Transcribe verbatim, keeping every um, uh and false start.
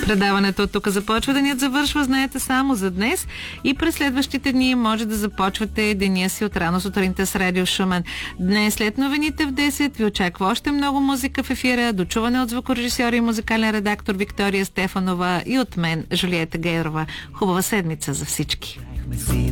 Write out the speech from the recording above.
Предаването от тук започва, денят завършва, знаете, само за днес и през следващите дни може да започвате деня си от рано сутринта с Радио Шумен. Днес след новините в десет ви очаква още много музика в ефира, дочуване от звукорежисьор и музикален редактор Виктория Стефанова и от мен, Жулиета Гейрова. Хубава седмица за всички!